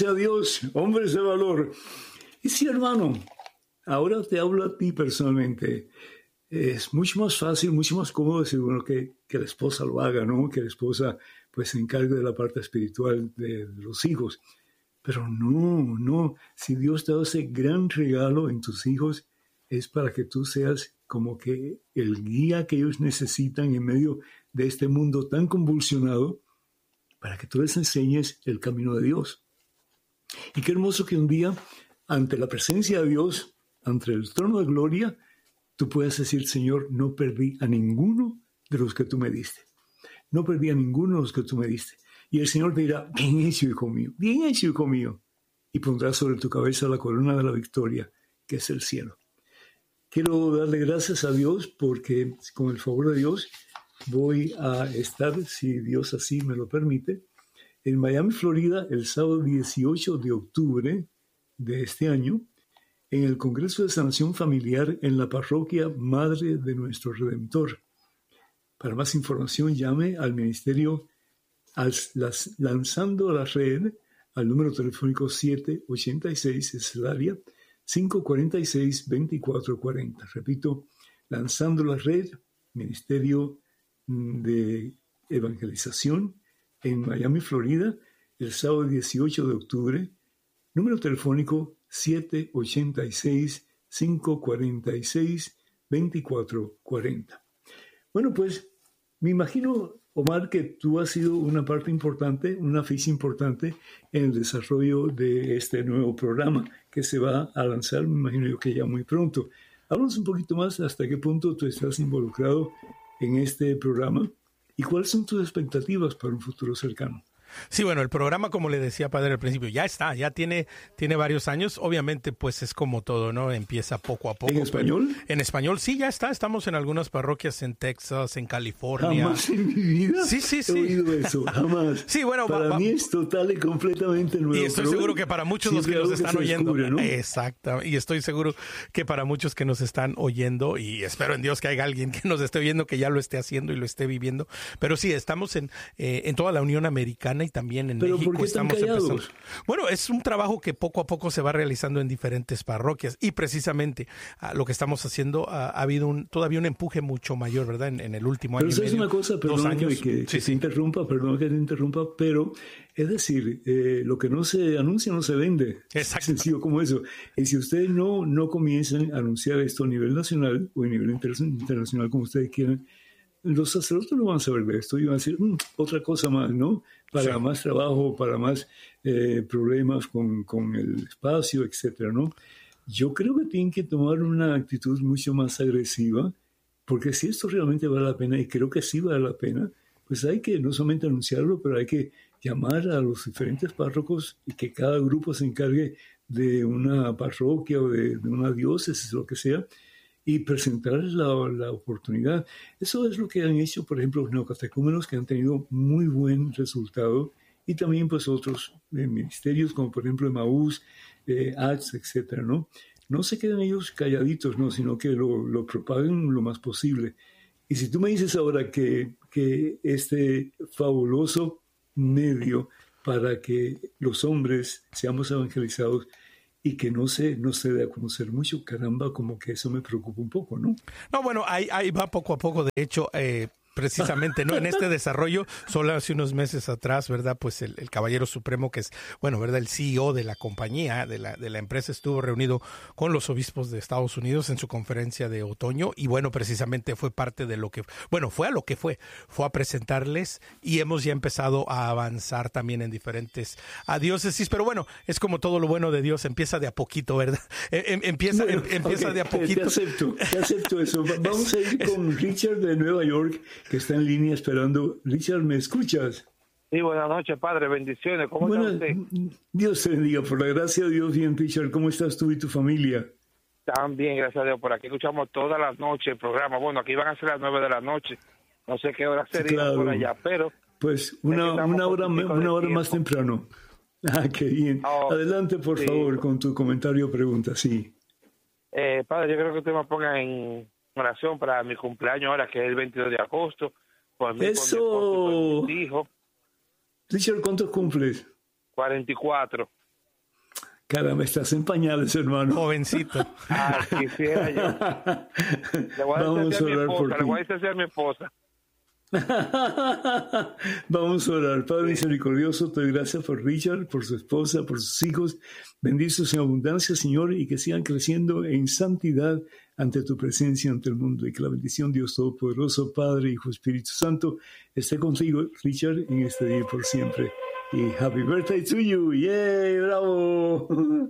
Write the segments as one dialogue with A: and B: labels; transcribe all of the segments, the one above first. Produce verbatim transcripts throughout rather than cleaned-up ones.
A: a Dios, hombres de valor. Y sí, hermano, ahora te hablo a ti personalmente. Es mucho más fácil, mucho más cómodo decir, bueno, que, que la esposa lo haga, ¿no? Que la esposa pues se encargue de la parte espiritual de, de los hijos. Pero no, no. Si Dios te da ese gran regalo en tus hijos, es para que tú seas como que el guía que ellos necesitan en medio de este mundo tan convulsionado, para que tú les enseñes el camino de Dios. Y qué hermoso que un día, ante la presencia de Dios, ante el trono de gloria, tú puedas decir, Señor, no perdí a ninguno de los que tú me diste. No perdí a ninguno de los que tú me diste. Y el Señor te dirá, bien hecho, hijo mío, bien hecho, hijo mío. Y pondrás sobre tu cabeza la corona de la victoria, que es el cielo. Quiero darle gracias a Dios porque, con el favor de Dios, voy a estar, si Dios así me lo permite, en Miami, Florida, el sábado dieciocho de octubre de este año, en el Congreso de Sanación Familiar en la parroquia Madre de Nuestro Redentor. Para más información, llame al ministerio as, las, Lanzando la Red al número telefónico siete ocho seis, es el área, cinco cuatro seis, veinticuatro cuarenta. Repito, Lanzando la Red, Ministerio de Evangelización en Miami, Florida, el sábado dieciocho de octubre, número telefónico siete ocho seis, cinco cuatro seis, veinticuatro cuarenta. Bueno, pues me imagino, Omar, que tú has sido una parte importante, una ficha importante en el desarrollo de este nuevo programa que se va a lanzar, me imagino yo que ya muy pronto. Háblanos un poquito más hasta qué punto tú estás involucrado en este programa y cuáles son tus expectativas para un futuro cercano.
B: Sí, bueno, el programa, como le decía Padre al principio, ya está, ya tiene, tiene varios años. Obviamente, pues es como todo, ¿no? Empieza poco a poco.
A: ¿En español?
B: En español, sí, ya está. Estamos en algunas parroquias en Texas, en California.
A: Jamás en mi vida
B: sí, sí, sí.
A: he oído eso, jamás.
B: Sí, bueno,
A: para
B: va,
A: mí
B: va,
A: es total y completamente nuevo.
B: Y estoy seguro que para muchos de los que nos están oyendo,
A: descubre, ¿no?
B: Exacto, y estoy seguro que para muchos que nos están oyendo, y espero en Dios que haya alguien que nos esté oyendo, que ya lo esté haciendo y lo esté viviendo. Pero sí, estamos en, eh, en toda la Unión Americana y también en
A: Pero
B: México.
A: ¿por qué
B: estamos
A: están callados?
B: empezando. Bueno, es un trabajo que poco a poco se va realizando en diferentes parroquias y precisamente uh, lo que estamos haciendo uh, ha habido un, todavía un empuje mucho mayor, ¿verdad? En, en el último
A: pero
B: año y medio.
A: Pero eso es una cosa, perdón que, que, que sí, se interrumpa, perdón que te interrumpa, pero es decir, eh, lo que no se anuncia no se vende.
B: Exacto.
A: Sencillo como eso. Y si ustedes no, no comienzan a anunciar esto a nivel nacional o a nivel inter- internacional, como ustedes quieran, los sacerdotes no van a saber de esto y van a decir mmm, otra cosa más, ¿no? Para sí. más trabajo, para más eh, problemas con, con el espacio, etcétera, ¿no? Yo creo que tienen que tomar una actitud mucho más agresiva, porque si esto realmente vale la pena, y creo que sí vale la pena, pues hay que no solamente anunciarlo, pero hay que llamar a los diferentes párrocos y que cada grupo se encargue de una parroquia o de, de una diócesis, lo que sea, y presentarles la, la oportunidad. Eso es lo que han hecho, por ejemplo, los neocatecúmenos, que han tenido muy buen resultado, y también pues otros eh, ministerios, como por ejemplo Emaús, eh, A C T S, etcétera, ¿no? No se quedan ellos calladitos, ¿no? Sino que lo, lo propaguen lo más posible. Y si tú me dices ahora que, que este fabuloso medio para que los hombres seamos evangelizados y que no se, no se dé a conocer mucho, caramba, como que eso me preocupa un poco, ¿no?
B: No, bueno, ahí, ahí va poco a poco. De hecho, eh, precisamente, ¿no? En este desarrollo, solo hace unos meses atrás, ¿verdad? Pues el, el Caballero Supremo, que es, bueno, ¿verdad? El C E O de la compañía, de la, de la empresa, estuvo reunido con los obispos de Estados Unidos en su conferencia de otoño y, bueno, precisamente fue parte de lo que, bueno, fue a lo que fue, fue a presentarles y hemos ya empezado a avanzar también en diferentes a diócesis, pero bueno, es como todo lo bueno de Dios, empieza de a poquito, ¿verdad? Em, empieza
A: bueno,
B: em, empieza
A: okay,
B: de a poquito.
A: Te acepto, te acepto eso. Vamos a ir con Richard de Nueva York, que está en línea esperando. Richard, ¿me escuchas?
C: Sí, buenas noches, padre, bendiciones. ¿Cómo
A: Buena,
C: está usted?
A: Dios te bendiga, por la gracia de Dios. Bien, Richard, ¿cómo estás tú y tu familia?
C: También, gracias a Dios, por aquí escuchamos todas las noches el programa. Bueno, aquí van a ser las nueve de la noche, no sé qué hora sería, sí, claro, por allá, pero...
A: Pues una, una hora, una hora más temprano. Ah, qué bien. Oh, adelante, por sí. favor, con tu comentario o pregunta, sí.
C: Eh, padre, yo creo que usted me ponga en oración para mi cumpleaños ahora, que es el veintidós de agosto. Por mí,
A: ¡eso!
C: Por mi esposo, por mis hijos.
A: Richard, ¿cuántos cumples?
C: cuarenta y cuatro.
A: Caramba, estás en pañales, hermano.
B: Jovencito.
C: Ah, quisiera yo. Le voy a
A: Vamos
C: decir
A: a
C: a mi
A: orar por
C: esposa,
A: ti.
C: le voy a decir a mi esposa.
A: Vamos a orar. Padre misericordioso, te doy gracias por Richard, por su esposa, por sus hijos. Bendícelos en abundancia, Señor, y que sigan creciendo en santidad ante tu presencia, ante el mundo. Y que la bendición, Dios Todopoderoso, Padre, Hijo, Espíritu Santo, esté contigo, Richard, en este día y por siempre. Y happy birthday to you. ¡Yay! ¡Bravo!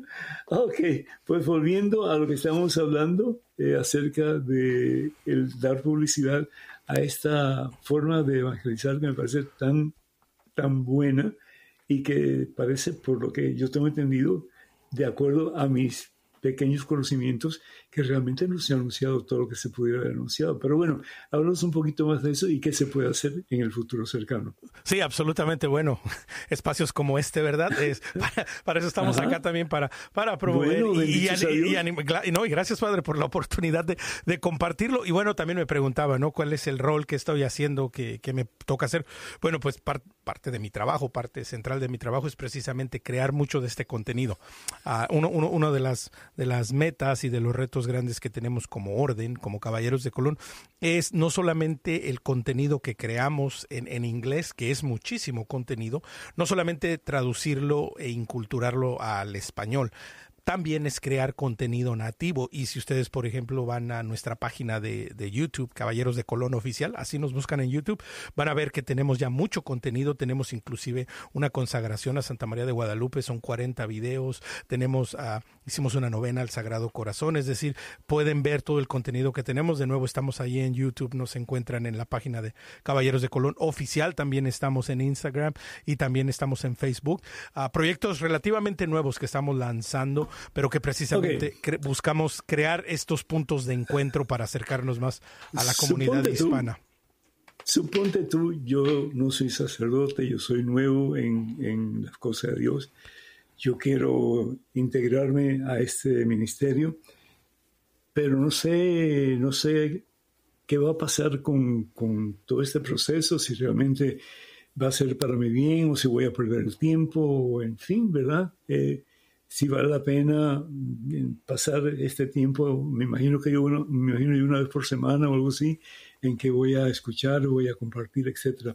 A: Ok, pues volviendo a lo que estamos hablando eh, acerca de el dar publicidad a esta forma de evangelizar que me parece tan, tan buena y que parece, por lo que yo tengo entendido, de acuerdo a mis pequeños conocimientos, que realmente no se ha anunciado todo lo que se pudiera haber anunciado. Pero bueno, háblanos un poquito más de eso y qué se puede hacer en el futuro cercano.
B: Sí, absolutamente. Bueno, espacios como este, ¿verdad? Es, para, para eso estamos Ajá. acá también, para, para promover.
A: Bueno,
B: y, y, y, y, y, no, y gracias, Padre, por la oportunidad de, de compartirlo. Y bueno, también me preguntaba, ¿no? ¿Cuál es el rol que estoy haciendo, que, que me toca hacer? Bueno, pues par, parte de mi trabajo, parte central de mi trabajo es precisamente crear mucho de este contenido. Uh, uno, uno, uno de las de las metas y de los retos grandes que tenemos como orden, como Caballeros de Colón, es no solamente el contenido que creamos en, en inglés, que es muchísimo contenido, no solamente traducirlo e inculturarlo al español, también es crear contenido nativo. Y si ustedes, por ejemplo, van a nuestra página de, de YouTube, Caballeros de Colón Oficial, así nos buscan en YouTube, van a ver que tenemos ya mucho contenido. Tenemos inclusive una consagración a Santa María de Guadalupe, son cuarenta videos. Tenemos, uh, hicimos una novena al Sagrado Corazón, es decir, pueden ver todo el contenido que tenemos. De nuevo, estamos ahí en YouTube, nos encuentran en la página de Caballeros de Colón Oficial, también estamos en Instagram y también estamos en Facebook. Uh, proyectos relativamente nuevos que estamos lanzando, pero que precisamente okay. cre- buscamos crear estos puntos de encuentro para acercarnos más a la comunidad suponte hispana.
A: Tú, suponte tú, yo no soy sacerdote, yo soy nuevo en, en las cosas de Dios. Yo quiero integrarme a este ministerio, pero no sé, no sé qué va a pasar con, con todo este proceso, si realmente va a ser para mi bien o si voy a perder el tiempo, o en fin, ¿verdad? Eh, si vale la pena pasar este tiempo, me imagino que yo uno, me imagino yo una vez por semana o algo así, en que voy a escuchar, voy a compartir, etcétera.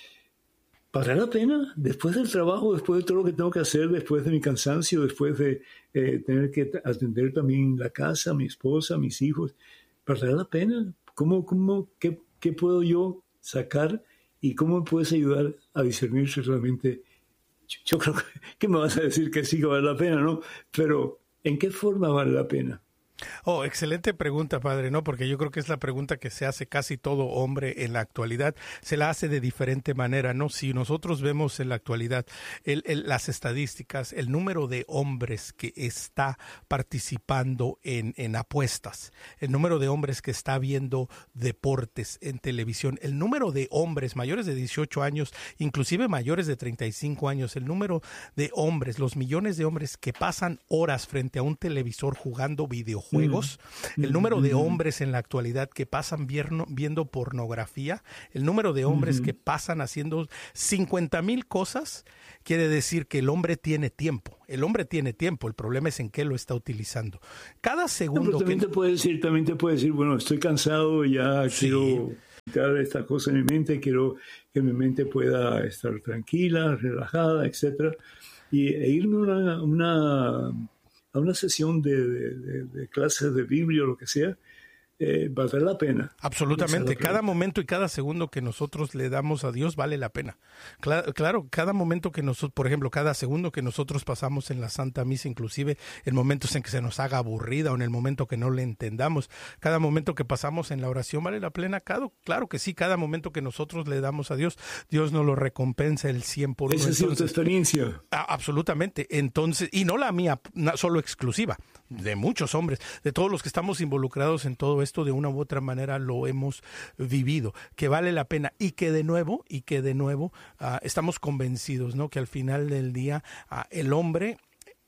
A: ¿Vale la pena? Después del trabajo, después de todo lo que tengo que hacer, después de mi cansancio, después de eh, tener que atender también la casa, mi esposa, mis hijos, ¿vale la pena? ¿Cómo, cómo, qué, qué puedo yo sacar y cómo me puedes ayudar a discernir si realmente... Yo creo que me vas a decir que sí que vale la pena, ¿no? Pero ¿en qué forma vale la pena?
B: Oh, excelente pregunta, padre, ¿no? Porque yo creo que es la pregunta que se hace casi todo hombre en la actualidad. Se la hace de diferente manera, ¿no? Si nosotros vemos en la actualidad el, el, las estadísticas, el número de hombres que está participando en, en apuestas, el número de hombres que está viendo deportes en televisión, el número de hombres mayores de dieciocho años, inclusive mayores de treinta y cinco años, el número de hombres, los millones de hombres que pasan horas frente a un televisor jugando videojuegos, juegos, mm. el número de hombres en la actualidad que pasan viendo, viendo pornografía, el número de hombres mm. que pasan haciendo cincuenta mil cosas, quiere decir que el hombre tiene tiempo. El hombre tiene tiempo, el problema es en qué lo está utilizando. Cada segundo...
A: No, también,
B: que...
A: te puede decir, también te puede decir, bueno, estoy cansado, ya sí. quiero quitar esta cosa en mi mente, quiero que mi mente pueda estar tranquila, relajada, etcétera, y e irme a una... una a una sesión de, de, de, de clases de Biblia o lo que sea, eh, vale la pena.
B: Absolutamente. Cada momento y cada segundo que nosotros le damos a Dios vale la pena. Claro, claro, cada momento que nosotros, por ejemplo, cada segundo que nosotros pasamos en la Santa Misa, inclusive en momentos en que se nos haga aburrida o en el momento que no le entendamos, cada momento que pasamos en la oración vale la pena. Cada, claro que sí, cada momento que nosotros le damos a Dios, Dios nos lo recompensa el cien por uno.
A: Esa es tu experiencia.
B: Absolutamente. Entonces, y no la mía, solo exclusiva, de muchos hombres, de todos los que estamos involucrados en todo esto, de una u otra manera lo hemos vivido, que vale la pena y que de nuevo, y que de nuevo uh, estamos convencidos, ¿no? Que al final del día uh, el hombre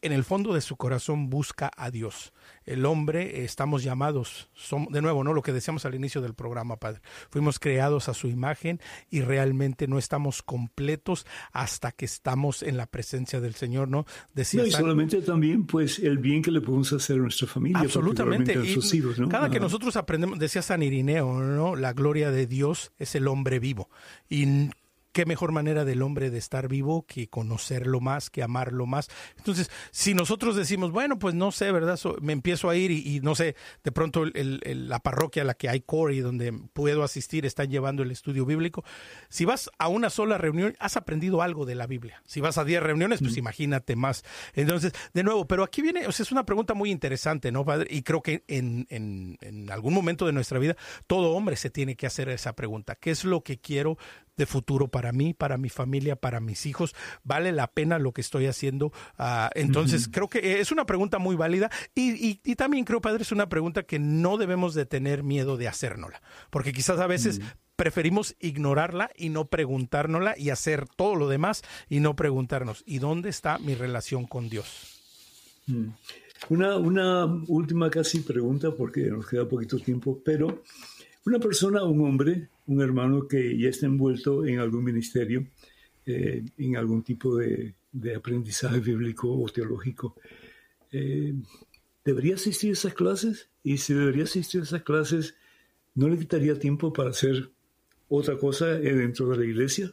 B: en el fondo de su corazón busca a Dios. El hombre, eh, estamos llamados, somos, de nuevo, ¿no? Lo que decíamos al inicio del programa, Padre. Fuimos creados a su imagen y realmente no estamos completos hasta que estamos en la presencia del Señor, ¿no? Decía
A: no, y
B: San...
A: solamente también, pues, el bien que le podemos hacer a nuestra familia.
B: Absolutamente.
A: A sus hijos, ¿no?
B: Cada
A: Ajá.
B: que nosotros aprendemos, decía San Irineo, ¿no? La gloria de Dios es el hombre vivo. Y qué mejor manera del hombre de estar vivo que conocerlo más, que amarlo más. Entonces, si nosotros decimos, bueno, pues no sé, ¿verdad? So, me empiezo a ir y, y no sé, de pronto el, el, la parroquia a la que hay Corey, donde puedo asistir, están llevando el estudio bíblico. Si vas a una sola reunión, has aprendido algo de la Biblia. Si vas a diez reuniones, pues mm. imagínate más. Entonces, de nuevo, pero aquí viene, o sea, es una pregunta muy interesante, ¿no, Padre? Y creo que en, en, en algún momento de nuestra vida, todo hombre se tiene que hacer esa pregunta. ¿Qué es lo que quiero de futuro para mí, para mi familia, para mis hijos? ¿Vale la pena lo que estoy haciendo? Uh, entonces, uh-huh. creo que es una pregunta muy válida y, y, y también creo, Padre, es una pregunta que no debemos de tener miedo de hacérnosla, porque quizás a veces uh-huh. preferimos ignorarla y no preguntárnosla y hacer todo lo demás y no preguntarnos, ¿y dónde está mi relación con Dios?
A: Uh-huh. Una, una última casi pregunta, porque nos queda poquito tiempo, pero una persona, un hombre, un hermano que ya está envuelto en algún ministerio, eh, en algún tipo de, de aprendizaje bíblico o teológico, eh, ¿debería asistir a esas clases? Y si debería asistir a esas clases, ¿no le quitaría tiempo para hacer otra cosa dentro de la iglesia?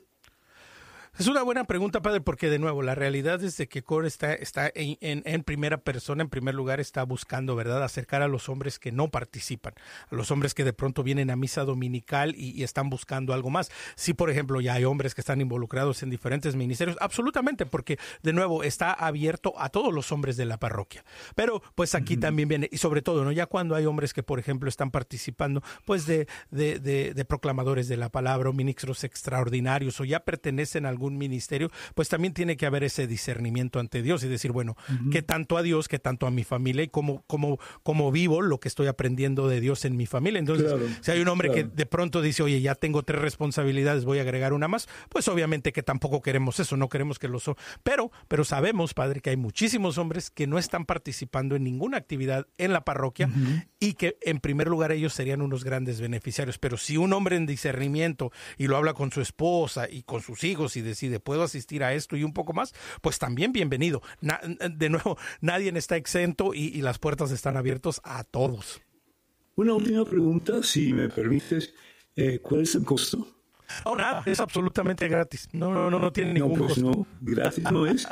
B: Es una buena pregunta, Padre, porque de nuevo, la realidad es de que Core está, está en, en, en primera persona, en primer lugar, está buscando, ¿verdad?, acercar a los hombres que no participan, a los hombres que de pronto vienen a misa dominical y, y están buscando algo más. Sí, por ejemplo, ya hay hombres que están involucrados en diferentes ministerios, absolutamente, porque de nuevo está abierto a todos los hombres de la parroquia. Pero pues aquí uh-huh. también viene, y sobre todo, ¿no?, ya cuando hay hombres que, por ejemplo, están participando pues de, de, de, de proclamadores de la palabra o ministros extraordinarios o ya pertenecen a algún ministerio, pues también tiene que haber ese discernimiento ante Dios y decir, bueno, uh-huh. ¿qué tanto a Dios, qué tanto a mi familia y cómo, cómo, cómo vivo lo que estoy aprendiendo de Dios en mi familia? Entonces, claro, si hay un hombre claro. que de pronto dice, oye, ya tengo tres responsabilidades, voy a agregar una más, pues obviamente que tampoco queremos eso, no queremos que lo son. Pero, pero sabemos, Padre, que hay muchísimos hombres que no están participando en ninguna actividad en la parroquia uh-huh. y que en primer lugar ellos serían unos grandes beneficiarios. Pero si un hombre en discernimiento y lo habla con su esposa y con sus hijos y decide, puedo asistir a esto y un poco más, pues también bienvenido. Na, de nuevo, nadie está exento y, y las puertas están abiertas a todos.
A: Una última pregunta, si me permites. Eh, ¿Cuál es el costo?
B: No, nada, es absolutamente gratis. No, no, no, no tiene ningún
A: no, pues
B: costo.
A: No, gratis no es.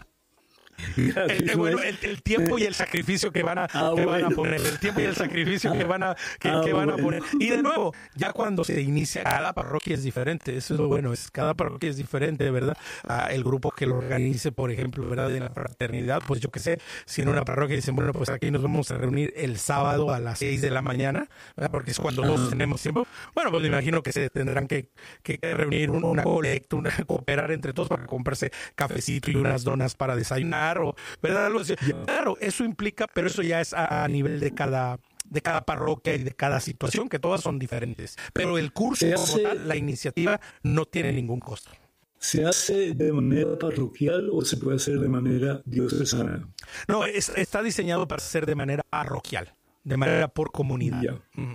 B: El, el, bueno, el, el tiempo y el sacrificio que van a, ah, que bueno. van a poner, el tiempo y el sacrificio que van a, que, ah, que van bueno. a poner. Y de nuevo, ya cuando se inicia, cada parroquia es diferente. Eso es lo bueno, es cada parroquia es diferente, ¿verdad? Ah, el grupo que lo organice, por ejemplo, ¿verdad?, de la fraternidad, pues yo qué sé, si en una parroquia dicen, bueno, pues aquí nos vamos a reunir el sábado a las seis de la mañana, ¿verdad?, porque es cuando todos tenemos tiempo. Bueno, pues me imagino que se tendrán que, que reunir una colecta, una, cooperar entre todos para comprarse cafecito y unas donas para desayunar. O, ¿verdad? Claro, eso implica, pero eso ya es a, a nivel de cada, de cada parroquia y de cada situación, que todas son diferentes. Pero el curso
A: hace,
B: como tal, la iniciativa, no tiene ningún costo.
A: ¿Se hace de manera parroquial o se puede hacer de manera diocesana?
B: No, es, está diseñado para ser de manera parroquial, de manera por comunidad.
A: Ya. Mm.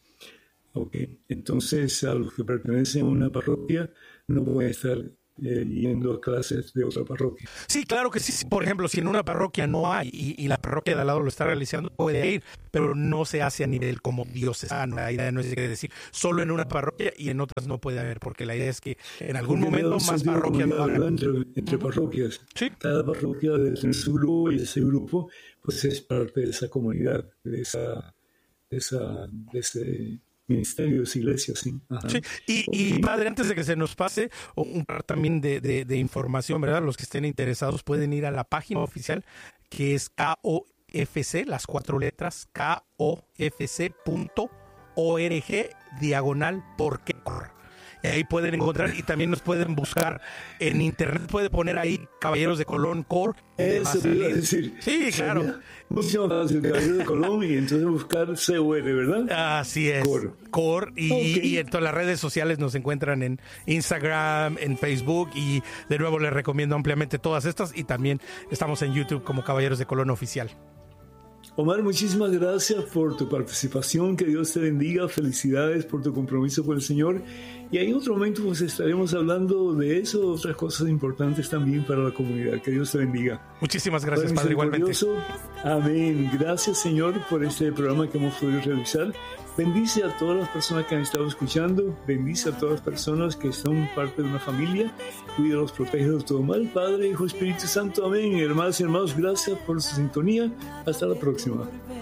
A: Ok, entonces a los que pertenecen a una parroquia no pueden estar Eh, yendo a clases de otra parroquia.
B: Sí, claro que sí. Por ejemplo, si en una parroquia no hay y, y la parroquia de al lado lo está realizando, puede ir, pero no se hace a nivel como diocesano. La idea no es decir solo en una parroquia y en otras no puede haber, porque la idea es que en algún porque momento más parroquias lo hagan.
A: Entre, entre parroquias.
B: Sí.
A: Cada parroquia de su grupo y ese grupo pues es parte de esa comunidad, de esa, de esa, de ese ministerios, iglesias, sí. Ajá.
B: Sí. Y, y Padre, antes de que se nos pase, un par también de, de, de información, ¿verdad? Los que estén interesados pueden ir a la página oficial, que es K O F C, las cuatro letras, K O F C punto org, diagonal, ¿por qué correr? ahí pueden encontrar y también nos pueden buscar en internet, puede poner ahí Caballeros de Colón Core.
A: Eso te iba a decir.
B: Sí, claro.
A: Mucho más fácil, Caballeros de Colón, y entonces buscar C O R, ¿verdad?
B: Así es. Core. Core y, okay. y en todas las redes sociales nos encuentran en Instagram, en Facebook, y de nuevo les recomiendo ampliamente todas estas, y también estamos en YouTube como Caballeros de Colón Oficial.
A: Omar, muchísimas gracias por tu participación, que Dios te bendiga, felicidades por tu compromiso con el Señor, y en otro momento pues estaremos hablando de eso, otras cosas importantes también para la comunidad. Que Dios te bendiga.
B: Muchísimas gracias, Padre, igualmente.
A: Amén. Gracias, Señor, por este programa que hemos podido realizar. Bendice a todas las personas que han estado escuchando, bendice a todas las personas que son parte de una familia, cuídalos, protégelos de todo mal, Padre, Hijo, Espíritu Santo, amén. Hermanas y hermanos, gracias por su sintonía, hasta la próxima.